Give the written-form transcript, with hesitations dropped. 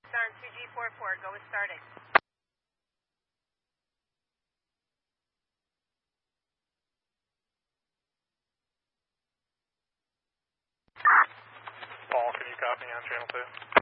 Sun 2G44, go with starting. Paul, can you copy on channel 2?